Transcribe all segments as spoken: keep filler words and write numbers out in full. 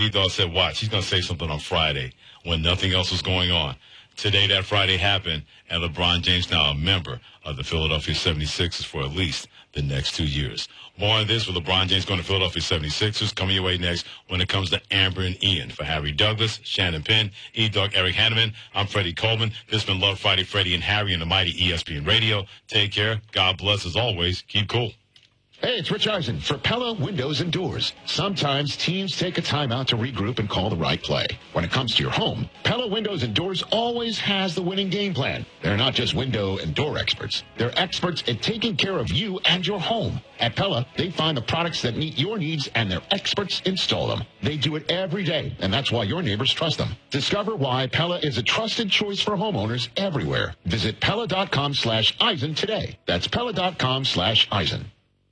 E-Dog said, watch, he's going to say something on Friday when nothing else was going on. Today, that Friday happened, and LeBron James now a member of the Philadelphia seventy-sixers for at least the next two years. More on this with LeBron James going to Philadelphia seventy-sixers coming your way next when it comes to Amber and Ian. For Harry Douglas, Shannon Penn, E-Dog, Eric Hanneman, I'm Freddie Coleman. This has been Love Friday, Freddie and Harry and the mighty E S P N Radio. Take care. God bless as always. Keep cool. Hey, it's Rich Eisen for Pella Windows and Doors. Sometimes teams take a timeout to regroup and call the right play. When it comes to your home, Pella Windows and Doors always has the winning game plan. They're not just window and door experts. They're experts at taking care of you and your home. At Pella, they find the products that meet your needs and their experts install them. They do it every day, and that's why your neighbors trust them. Discover why Pella is a trusted choice for homeowners everywhere. Visit Pella.com slash Eisen today. That's Pella.com slash Eisen.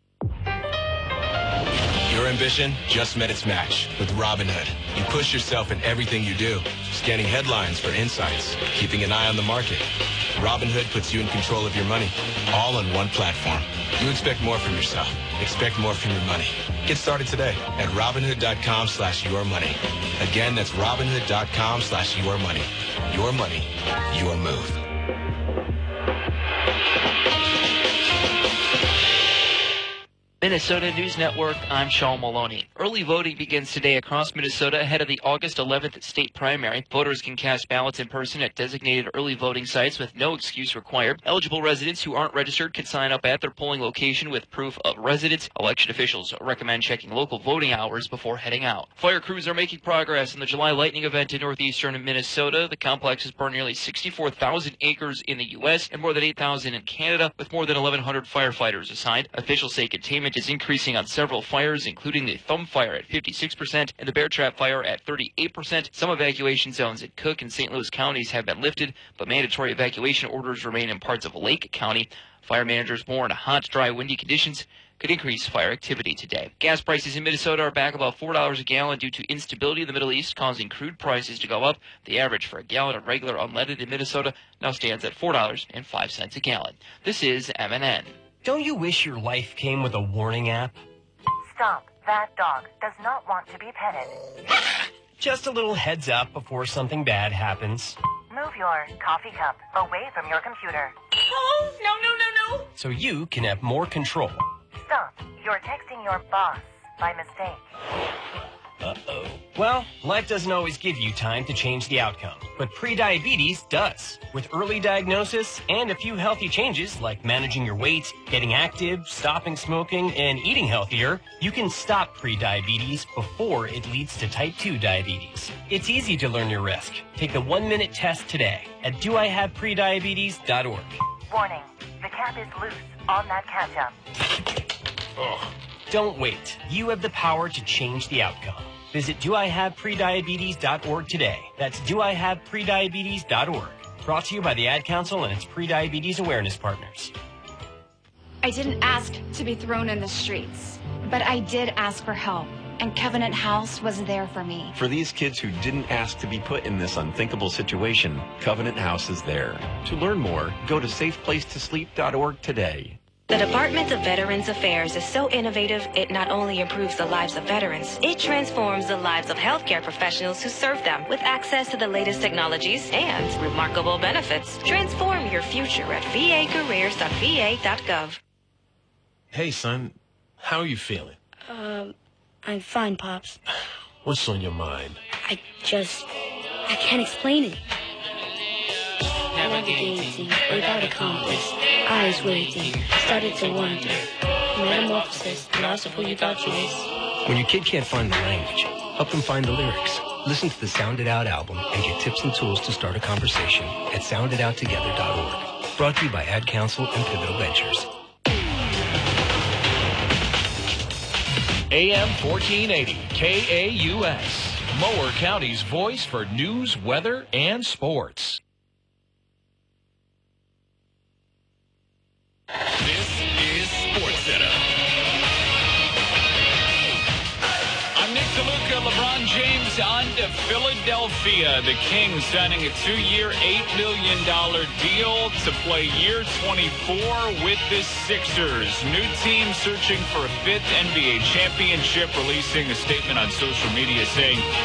Your ambition just met its match with Robinhood. You push yourself in everything you do, scanning headlines for insights, keeping an eye on the market. Robinhood puts you in control of your money, all on one platform. You expect more from yourself. Expect more from your money. Get started today at Robinhood.com slash your money. Again, that's Robinhood.com slash your money. Your money, your move. Minnesota News Network, I'm Sean Maloney. Early voting begins today across Minnesota ahead of the August eleventh state primary. Voters can cast ballots in person at designated early voting sites with no excuse required. Eligible residents who aren't registered can sign up at their polling location with proof of residence. Election officials recommend checking local voting hours before heading out. Fire crews are making progress in the July lightning event in northeastern Minnesota. The complex has burned nearly sixty-four thousand acres in the U S and more than eight thousand in Canada, with more than eleven hundred firefighters assigned. Officials say containment is increasing on several fires, including the Thumb Fire at fifty-six percent and the Bear Trap Fire at thirty-eight percent. Some evacuation zones in Cook and Saint Louis counties have been lifted, but mandatory evacuation orders remain in parts of Lake County. Fire managers warn hot, dry, windy conditions could increase fire activity today. Gas prices in Minnesota are back about four dollars a gallon due to instability in the Middle East, causing crude prices to go up. The average for a gallon of regular unleaded in Minnesota now stands at four dollars and five cents a gallon. This is M N N. Don't you wish your life came with a warning app? Stop. That dog does not want to be petted. Just a little heads up before something bad happens. Move your coffee cup away from your computer. Oh, no, no, no, no. So you can have more control. Stop. You're texting your boss by mistake. Uh-oh. Well, life doesn't always give you time to change the outcome, but prediabetes does. With early diagnosis and a few healthy changes like managing your weight, getting active, stopping smoking, and eating healthier, you can stop prediabetes before it leads to type two diabetes. It's easy to learn your risk. Take the one-minute test today at do I have prediabetes dot org. Warning. The cap is loose on that ketchup. Ugh. Don't wait. You have the power to change the outcome. Visit do I have prediabetes dot org today. That's do I have prediabetes dot org. Brought to you by the Ad Council and its prediabetes awareness partners. I didn't ask to be thrown in the streets, but I did ask for help, and Covenant House was there for me. For these kids who didn't ask to be put in this unthinkable situation, Covenant House is there. To learn more, go to safe place to sleep dot org today. The Department of Veterans Affairs is so innovative, it not only improves the lives of veterans, it transforms the lives of healthcare professionals who serve them with access to the latest technologies and remarkable benefits. Transform your future at v a careers dot v a dot gov. Hey, son, how are you feeling? Um, I'm fine, Pops. What's on your mind? I just, I can't explain it. Navigating without a compass, eyes waiting, started to wonder. Metamorphosis, loss of who you thought you was. When your kid can't find the language, help them find the lyrics. Listen to the Sound It Out album and get tips and tools to start a conversation at sound it out together dot org. Brought to you by Ad Council and Pivotal Ventures. A M fourteen eighty K A U S, Mower County's voice for news, weather, and sports. This is SportsCenter. I'm Nick DeLuca. LeBron James on to Philadelphia. The Kings signing a two-year, eight million dollars deal to play year twenty-four with the Sixers. New team searching for a fifth N B A championship, releasing a statement on social media saying